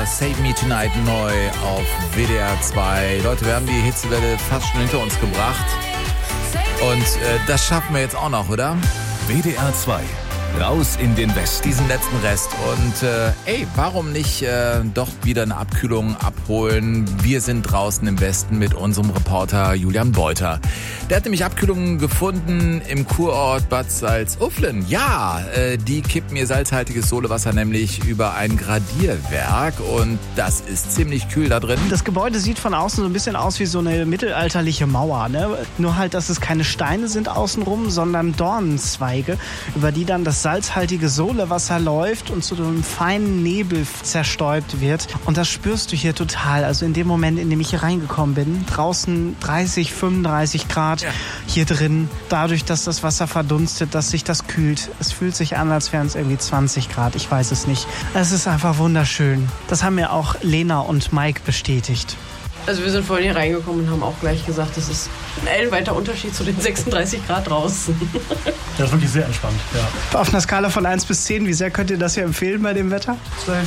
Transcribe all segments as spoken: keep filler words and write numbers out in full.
Save Me Tonight neu auf W D R zwei. Leute, wir haben die Hitzewelle fast schon hinter uns gebracht. Und äh, das schaffen wir jetzt auch noch, oder? W D R zwei. Raus in den Westen. Diesen letzten Rest. Und äh, ey, warum nicht äh, doch wieder eine Abkühlung abholen? Wir sind draußen im Westen mit unserem Reporter Julian Beuter. Der hat nämlich Abkühlungen gefunden im Kurort Bad Salzuflen. Ja, äh, die kippen ihr salzhaltiges Sohlewasser nämlich über ein Gradierwerk. Und das ist ziemlich kühl da drin. Das Gebäude sieht von außen so ein bisschen aus wie so eine mittelalterliche Mauer, ne? Nur halt, dass es keine Steine sind außenrum, sondern Dornenzweige, über die dann das salzhaltige Sohlewasser läuft und zu einem feinen Nebel zerstäubt wird. Und das spürst du hier total. Also in dem Moment, in dem ich hier reingekommen bin, draußen dreißig, fünfunddreißig Grad, ja. Hier drin, dadurch, dass das Wasser verdunstet, dass sich das kühlt. Es fühlt sich an, als wären es irgendwie zwanzig Grad. Ich weiß es nicht. Es ist einfach wunderschön. Das haben mir auch Lena und Mike bestätigt. Also wir sind vorhin hier reingekommen und haben auch gleich gesagt, das ist ein ellenweiter Unterschied zu den sechsunddreißig Grad draußen. Das ist wirklich sehr entspannt, ja. Auf einer Skala von eins bis zehn, wie sehr könnt ihr das hier empfehlen bei dem Wetter? zwölf.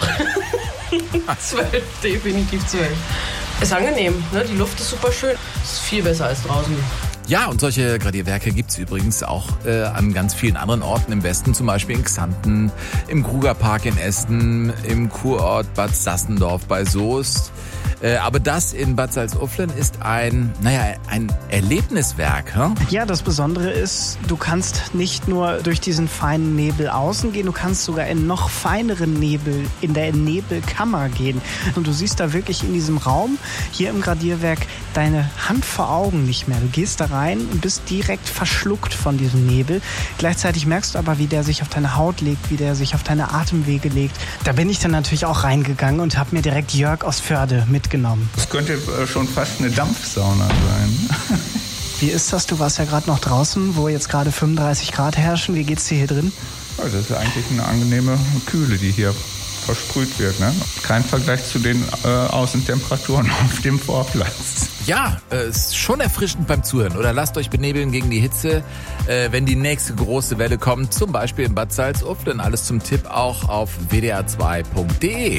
zwölf, definitiv zwölf. Ist angenehm, ne? Die Luft ist super schön. Ist viel besser als draußen. Ja, und solche Gradierwerke gibt es übrigens auch äh, an ganz vielen anderen Orten im Westen, zum Beispiel in Xanten, im Krugerpark in Esten, im Kurort Bad Sassendorf bei Soest. Äh, aber das in Bad Salzuflen ist ein, naja, ein Erlebniswerk. Hm? Ja, das Besondere ist, du kannst nicht nur durch diesen feinen Nebel außen gehen, du kannst sogar in noch feineren Nebel, in der Nebelkammer gehen. Und du siehst da wirklich in diesem Raum, hier im Gradierwerk, deine Hand vor Augen nicht mehr. Du gehst da rein und bist direkt verschluckt von diesem Nebel. Gleichzeitig merkst du aber, wie der sich auf deine Haut legt, wie der sich auf deine Atemwege legt. Da bin ich dann natürlich auch reingegangen und habe mir direkt Jörg aus Förde mitgenommen. Das könnte schon fast eine Dampfsauna sein. Wie ist das? Du warst ja gerade noch draußen, wo jetzt gerade fünfunddreißig Grad herrschen. Wie geht's dir hier drin? Ja, das ist eigentlich eine angenehme Kühle, die hier versprüht wird. Ne? Kein Vergleich zu den äh, Außentemperaturen auf dem Vorplatz. Ja, äh, ist schon erfrischend beim Zuhören. Oder lasst euch benebeln gegen die Hitze, äh, wenn die nächste große Welle kommt. Zum Beispiel in Bad Salzuflen. Alles zum Tipp auch auf w d r zwei punkt d e.